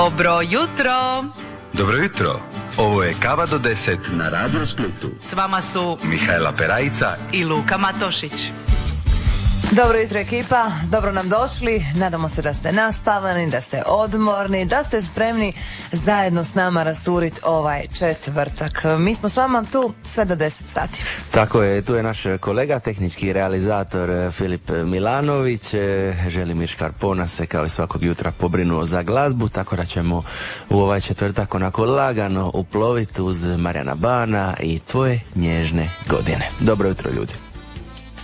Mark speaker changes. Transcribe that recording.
Speaker 1: Dobro jutro.
Speaker 2: Dobro jutro. Ovo je Kava do 10 na Radio Splitu.
Speaker 1: S vama su
Speaker 2: Mihajla Perajica
Speaker 1: i Luka Matošić.
Speaker 3: Dobro jutro ekipa, dobro nam došli. Nadamo se da ste naspavani, da ste odmorni, da ste spremni zajedno s nama rasturiti ovaj četvrtak. Mi smo s vama tu sve do 10 sati.
Speaker 4: Tako je, tu je naš kolega, tehnički realizator Filip Milanović. Želimir Škarpona se kao i svakog jutra pobrinuo za glazbu, tako da ćemo u ovaj četvrtak onako lagano uploviti uz Marijana Bana i tvoje nježne godine. Dobro jutro ljudi.